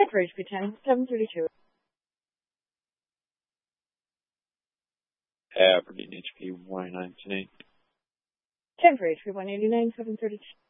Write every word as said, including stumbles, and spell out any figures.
ten for H P ten, seven thirty-two. Aberdeen, H P one nine ten eight. ten for H P one eighty-nine, seven thirty-two.